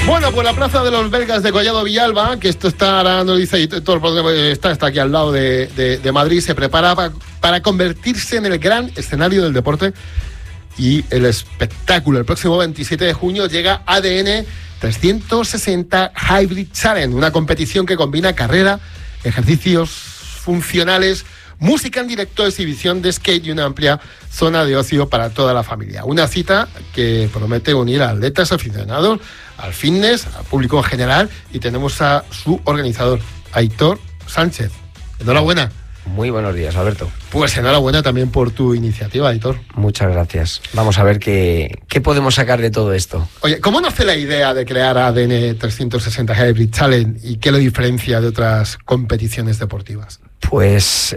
Bueno, pues la plaza de los belgas de Collado Villalba, que esto está, ahora nos dice Hitor, está aquí al lado de Madrid, se prepara para convertirse en el gran escenario del deporte y el espectáculo. El próximo 27 de junio llega ADN 360 Hybrid Challenge, una competición que combina carrera, ejercicios funcionales, música en directo, exhibición de skate y una amplia zona de ocio para toda la familia. Una cita que promete unir a atletas aficionados, al fitness, al público en general, y tenemos a su organizador, Aitor Sánchez. Enhorabuena. Muy buenos días, Alberto. Pues enhorabuena también por tu iniciativa, Aitor. Muchas gracias. Vamos a ver qué podemos sacar de todo esto. Oye, ¿cómo nace la idea de crear ADN 360 Hybrid Challenge y qué lo diferencia de otras competiciones deportivas? Pues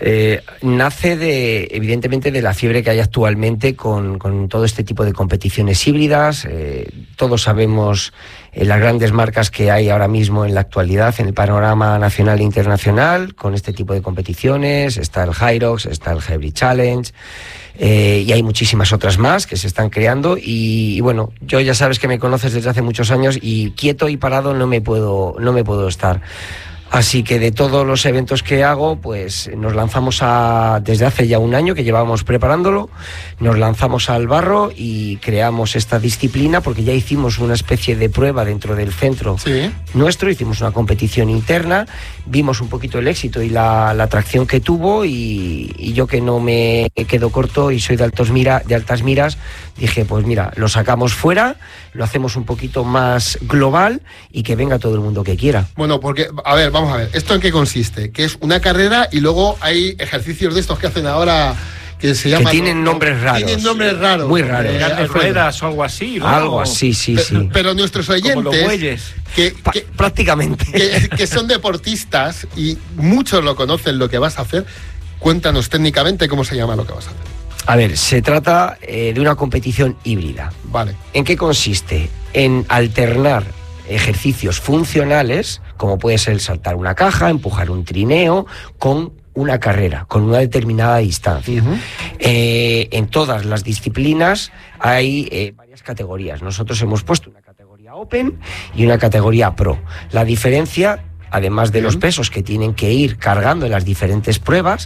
nace evidentemente de la fiebre que hay actualmente con todo este tipo de competiciones híbridas. Todos sabemos las grandes marcas que hay ahora mismo en la actualidad en el panorama nacional e internacional con este tipo de competiciones. Está el Hyrox, está el Hybrid Challenge y hay muchísimas otras más que se están creando y bueno, yo ya sabes que me conoces desde hace muchos años y quieto y parado no me puedo estar. Así que de todos los eventos que hago, pues nos lanzamos desde hace ya un año que llevábamos preparándolo, nos lanzamos al barro y creamos esta disciplina porque ya hicimos una especie de prueba dentro del centro nuestro, hicimos una competición interna, vimos un poquito el éxito y la atracción que tuvo y yo que no me quedo corto y soy de altas miras, dije pues mira, lo sacamos fuera, lo hacemos un poquito más global y que venga todo el mundo que quiera. Bueno, porque, vamos a ver, ¿esto en qué consiste? Que es una carrera y luego hay ejercicios de estos que hacen ahora que se llaman... Que tienen nombres raros. Tienen nombres raros. Muy raros. Ruedas o algo así, ¿no? Algo así, sí. Pero nuestros oyentes... Como los bueyes. Prácticamente. Que son deportistas y muchos lo conocen lo que vas a hacer. Cuéntanos técnicamente cómo se llama lo que vas a hacer. A ver, se trata de una competición híbrida. Vale. ¿En qué consiste? En alternar ejercicios funcionales, como puede ser saltar una caja, empujar un trineo, con una carrera, con una determinada distancia. Uh-huh. En todas las disciplinas hay varias categorías. Nosotros hemos puesto una categoría Open y una categoría Pro. La diferencia, además de los pesos que tienen que ir cargando en las diferentes pruebas,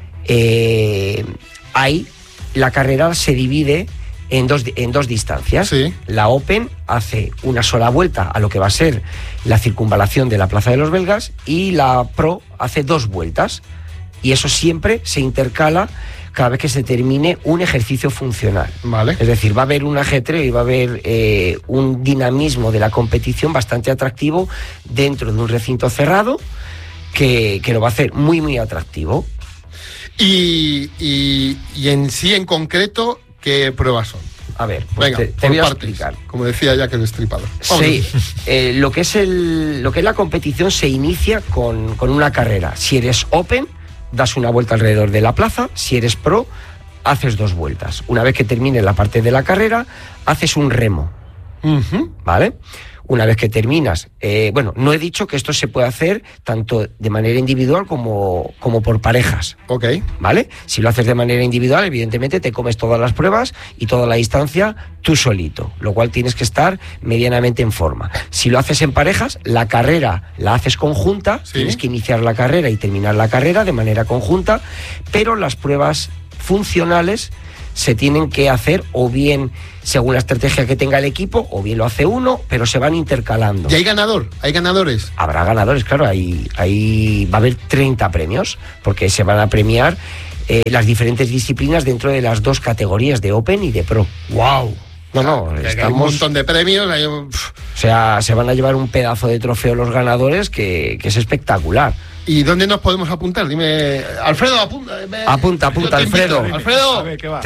la carrera se divide en dos distancias. Sí. La Open hace una sola vuelta a lo que va a ser la circunvalación de la Plaza de los Belgas y la Pro hace 2 vueltas. Y eso siempre se intercala cada vez que se termine un ejercicio funcional. Vale. Es decir, va a haber un ajetreo y va a haber un dinamismo de la competición bastante atractivo dentro de un recinto cerrado que lo va a hacer muy, muy atractivo. Y en sí, en concreto, ¿qué pruebas son? A ver, pues venga, te voy a explicar. Como decía Jack el Destripador. Sí, lo que es la competición se inicia con una carrera. Si eres Open, das una vuelta alrededor de la plaza. Si eres Pro, haces 2 vueltas. Una vez que termine la parte de la carrera, haces un remo. Uh-huh. ¿Vale? Una vez que terminas, no he dicho que esto se puede hacer tanto de manera individual como por parejas. Ok. ¿Vale? Si lo haces de manera individual, evidentemente te comes todas las pruebas y toda la distancia tú solito, lo cual tienes que estar medianamente en forma. Si lo haces en parejas, la carrera la haces conjunta, ¿sí? Tienes que iniciar la carrera y terminar la carrera de manera conjunta, pero las pruebas funcionales se tienen que hacer o bien según la estrategia que tenga el equipo, o bien lo hace uno, pero se van intercalando. ¿Y hay ganador? ¿Hay ganadores? Habrá ganadores, claro, ahí va a haber 30 premios, porque se van a premiar las diferentes disciplinas dentro de las 2 categorías de Open y de Pro. ¡Wow! Estamos... Hay un montón de premios. O sea, se van a llevar un pedazo de trofeo los ganadores que es espectacular. ¿Y dónde nos podemos apuntar? Dime, Alfredo, apunta. Apunta, Alfredo. Alfredo.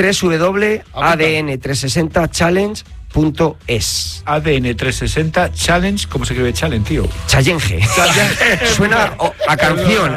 www.adn360challenge.es. ADN360 Challenge, ¿cómo se escribe challenge, tío? Challenge. Suena a canción.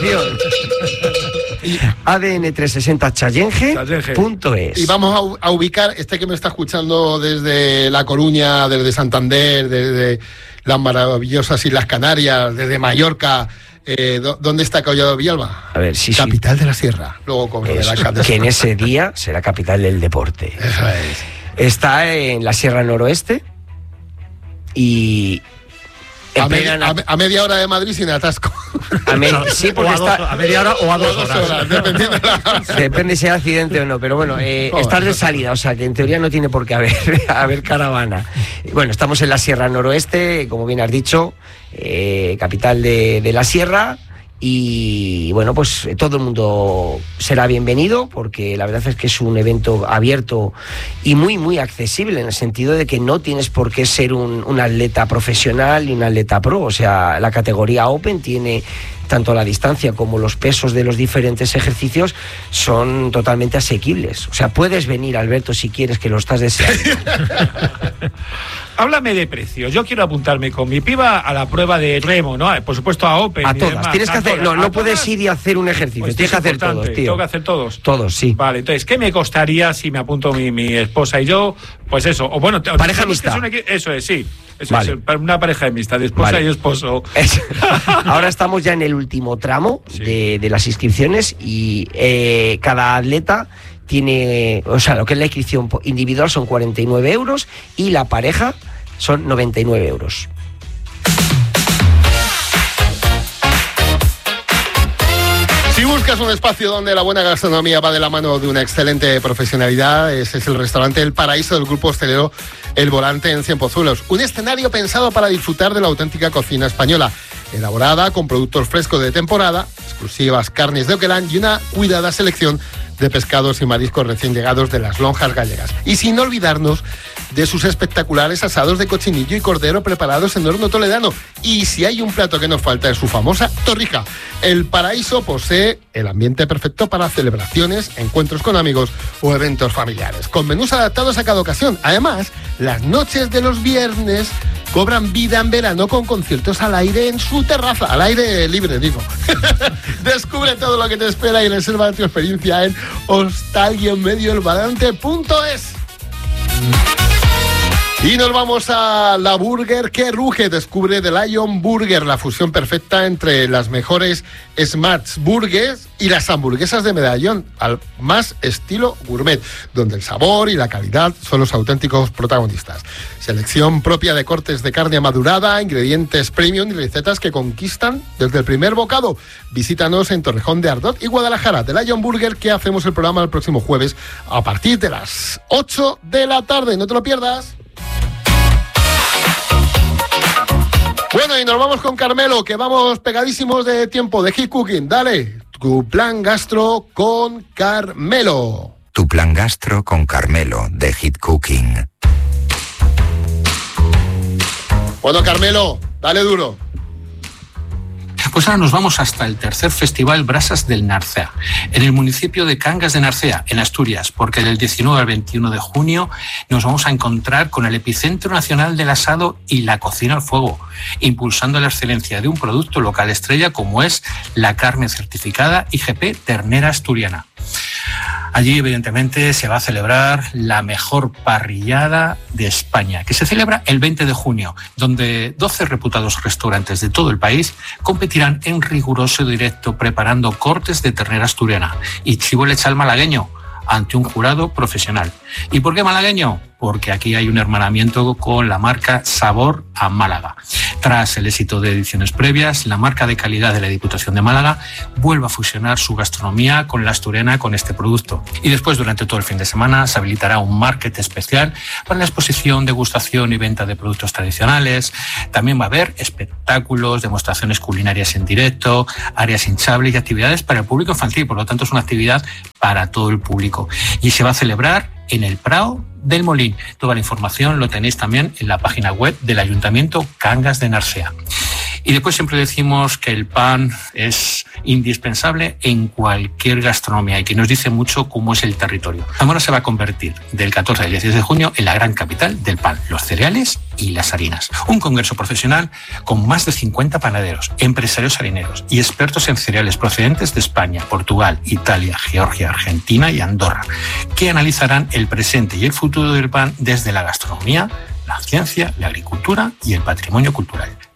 ADN360challenge.es. Y vamos a ubicar, que me está escuchando desde La Coruña, desde Santander, desde las maravillosas Islas Canarias, desde Mallorca. ¿Dónde está Collado Villalba? A ver, sí. Capital de la Sierra. Luego como de la que en ese día será capital del deporte. Eso es. Está en la Sierra Noroeste, y a media hora de Madrid sin atasco. Sí, porque a media hora o a 2 horas. Depende si hay accidente o no, pero bueno, estás de salida, o sea que en teoría no tiene por qué haber caravana. Bueno, estamos en la Sierra Noroeste, como bien has dicho, capital de la Sierra. Y bueno, pues todo el mundo será bienvenido, porque la verdad es que es un evento abierto y muy, muy accesible, en el sentido de que no tienes por qué ser un atleta profesional y un atleta pro. O sea, la categoría Open tiene tanto la distancia como los pesos de los diferentes ejercicios, son totalmente asequibles. O sea, puedes venir, Alberto, si quieres, que lo estás deseando. Háblame de precios. Yo quiero apuntarme con mi piba a la prueba de remo, ¿no? Por supuesto a Open. A todas. Tienes que hacer, no puedes ir y hacer un ejercicio. Pues tienes que hacer todos, tío. ¿Tengo que hacer todos? Todos, sí. Vale, entonces, ¿qué me costaría si me apunto mi esposa y yo? Pues eso. O bueno, pareja mixta. Eso es, sí. Eso vale. Es una pareja de amistad, de esposa y esposo. Ahora estamos ya en el último tramo de las inscripciones y cada atleta tiene, o sea, lo que es la inscripción individual son 49 euros y la pareja son 99 euros. Si buscas un espacio donde la buena gastronomía va de la mano de una excelente profesionalidad, ese es el restaurante El Paraíso del grupo hostelero El Volante en Cienpozuelos. Un escenario pensado para disfrutar de la auténtica cocina española, elaborada con productos frescos de temporada, exclusivas carnes de Oquelán y una cuidada selección de pescados y mariscos recién llegados de las lonjas gallegas. Y sin olvidarnos de sus espectaculares asados de cochinillo y cordero preparados en horno toledano. Y si hay un plato que nos falta es su famosa torrija. El Paraíso posee el ambiente perfecto para celebraciones, encuentros con amigos o eventos familiares, con menús adaptados a cada ocasión. Además, las noches de los viernes cobran vida en verano con conciertos al aire en su terraza, al aire libre, digo. Descubre todo lo que te espera y reserva tu experiencia en hostal-medioelvalante.es. Y nos vamos a la Burger que ruge. Descubre The Lion Burger, la fusión perfecta entre las mejores Smash Burgers y las hamburguesas de medallón, al más estilo gourmet, donde el sabor y la calidad son los auténticos protagonistas. Selección propia de cortes de carne madurada, ingredientes premium y recetas que conquistan desde el primer bocado. Visítanos en Torrejón de Ardoz y Guadalajara. The Lion Burger, que hacemos el programa el próximo jueves a partir de las 8 de la tarde. No te lo pierdas. Bueno, y nos vamos con Carmelo, que vamos pegadísimos de tiempo, de Hit Cooking. Dale, tu plan gastro con Carmelo. Tu plan gastro con Carmelo, de Hit Cooking. Bueno, Carmelo, dale duro. Pues ahora nos vamos hasta el tercer festival Brasas del Narcea, en el municipio de Cangas de Narcea, en Asturias, porque del 19 al 21 de junio nos vamos a encontrar con el epicentro nacional del asado y la cocina al fuego, impulsando la excelencia de un producto local estrella como es la carne certificada IGP Ternera Asturiana. Allí, evidentemente, se va a celebrar la mejor parrillada de España, que se celebra el 20 de junio, donde 12 reputados restaurantes de todo el país competirán en riguroso directo preparando cortes de ternera asturiana y chivo lechal malagueño ante un jurado profesional. ¿Y por qué malagueño? Porque aquí hay un hermanamiento con la marca Sabor a Málaga. Tras el éxito de ediciones previas, la marca de calidad de la Diputación de Málaga vuelve a fusionar su gastronomía con la asturiana con este producto. Y después, durante todo el fin de semana, se habilitará un market especial para la exposición, degustación y venta de productos tradicionales. También va a haber espectáculos, demostraciones culinarias en directo, áreas hinchables y actividades para el público infantil. Por lo tanto, es una actividad para todo el público. Y se va a celebrar en el Prado del Molín. Toda la información lo tenéis también en la página web del Ayuntamiento Cangas de Narcea. Y después siempre decimos que el pan es indispensable en cualquier gastronomía y que nos dice mucho cómo es el territorio. Zamora se va a convertir del 14 al 16 de junio en la gran capital del pan, los cereales y las harinas. Un congreso profesional con más de 50 panaderos, empresarios harineros y expertos en cereales procedentes de España, Portugal, Italia, Georgia, Argentina y Andorra, que analizarán el presente y el futuro del pan desde la gastronomía, la ciencia, la agricultura y el patrimonio cultural.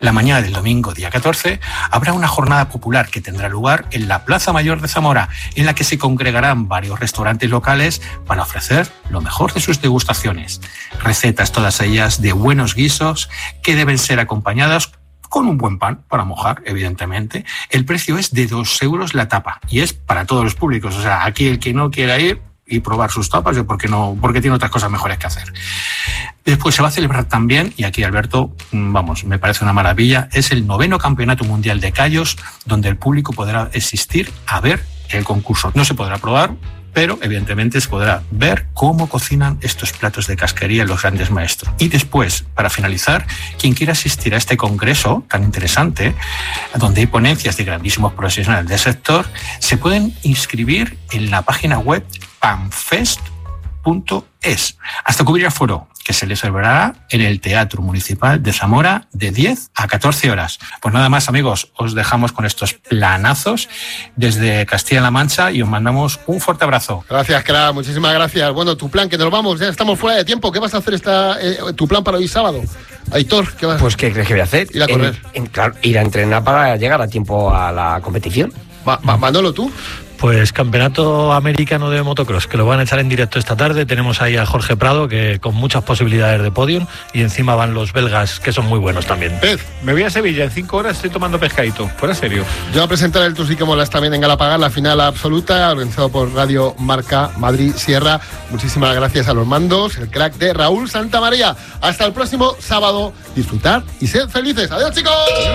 La mañana del domingo, día 14, habrá una jornada popular que tendrá lugar en la Plaza Mayor de Zamora, en la que se congregarán varios restaurantes locales para ofrecer lo mejor de sus degustaciones. Recetas todas ellas de buenos guisos que deben ser acompañadas con un buen pan para mojar, evidentemente. El precio es de 2 euros la tapa y es para todos los públicos. O sea, aquí el que no quiera ir y probar sus tapas, porque tiene otras cosas mejores que hacer. Después se va a celebrar también, y aquí Alberto, me parece una maravilla, es el 9º Campeonato Mundial de Callos, donde el público podrá asistir a ver el concurso. No se podrá probar, pero evidentemente se podrá ver cómo cocinan estos platos de casquería los grandes maestros. Y después, para finalizar, quien quiera asistir a este congreso tan interesante, donde hay ponencias de grandísimos profesionales del sector, se pueden inscribir en la página web panfest.es hasta cubrir el foro, que se les celebrará en el Teatro Municipal de Zamora de 10 a 14 horas. Pues nada más, amigos, os dejamos con estos planazos desde Castilla-La Mancha y os mandamos un fuerte abrazo. Gracias, crack, muchísimas gracias. Bueno, tu plan, que nos vamos, ya estamos fuera de tiempo. ¿Qué vas a hacer tu plan para hoy sábado? Aitor, ¿qué vas a hacer? Pues, ¿qué crees que voy a hacer? Ir a correr. Claro, ir a entrenar para llegar a tiempo a la competición. Manolo, ¿tú? Pues Campeonato Americano de Motocross, que lo van a echar en directo esta tarde. Tenemos ahí a Jorge Prado, que con muchas posibilidades de podium, y encima van los belgas, que son muy buenos también. Me voy a Sevilla, en 5 horas estoy tomando pescadito, fuera serio. Yo voy a presentar el Tú sí que molas también en Galapagar, la final absoluta, organizado por Radio Marca Madrid Sierra. Muchísimas gracias a los mandos, el crack de Raúl Santamaría. Hasta el próximo sábado, disfrutar y ser felices. ¡Adiós, chicos!